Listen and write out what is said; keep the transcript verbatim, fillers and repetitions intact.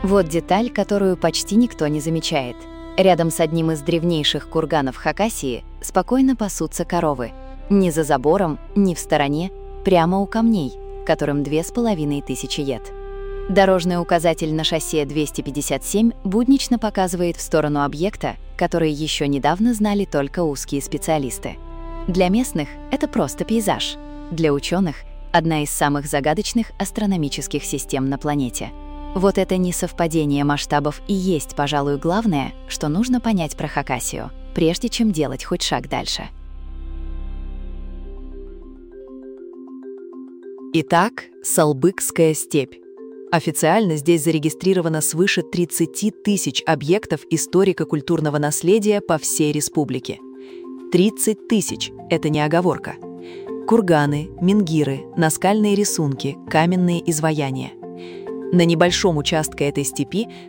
Вот деталь, которую почти никто не замечает. Рядом с одним из древнейших курганов Хакасии спокойно пасутся коровы. Ни за забором, ни в стороне, прямо у камней, которым две с половиной тысячи лет. Дорожный указатель на шоссе двести пятьдесят семь буднично показывает в сторону объекта, который еще недавно знали только узкие специалисты. Для местных это просто пейзаж. Для ученых — одна из самых загадочных астрономических систем на планете. Вот это несовпадение масштабов и есть, пожалуй, главное, что нужно понять про Хакасию, прежде чем делать хоть шаг дальше. Итак, Салбыкская степь. Официально здесь зарегистрировано свыше тридцати тысяч объектов историко-культурного наследия по всей республике. тридцать тысяч – это не оговорка. Курганы, менгиры, наскальные рисунки, каменные изваяния. На небольшом участке этой степи